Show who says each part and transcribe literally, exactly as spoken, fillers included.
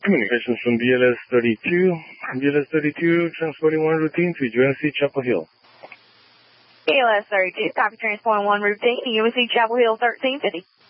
Speaker 1: Communications from B L S thirty-two. B L S thirty-two, transporting one routine to U N C Chapel Hill.
Speaker 2: B L S thirty-two, copy transporting one routine to U N C Chapel Hill thirteen fifty.